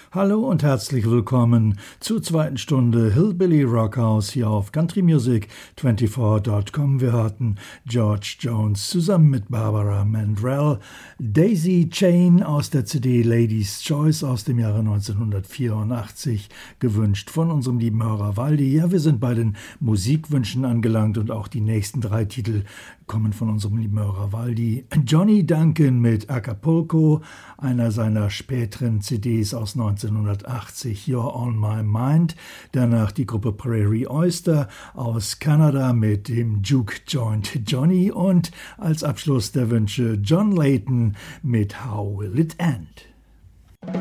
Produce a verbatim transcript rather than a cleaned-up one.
Hallo und herzlich willkommen zur zweiten Stunde Hillbilly Rockhouse hier auf country music vierundzwanzig Punkt com. Wir hörten George Jones zusammen mit Barbara Mandrell, Daisy Chain aus der C D Ladies Choice aus dem Jahre neunzehnhundertvierundachtzig, gewünscht von unserem lieben Hörer Waldi. Ja, wir sind bei den Musikwünschen angelangt und auch die nächsten drei Titel kommen von unserem lieben Hörer Waldi. Johnny Duncan mit Acapulco, einer seiner späteren C Ds aus neunzehnhundertachtzig, You're on My Mind. Danach die Gruppe Prairie Oyster aus Kanada mit dem Juke Joint Johnny und als Abschluss der Wünsche John Layton mit How Will It End?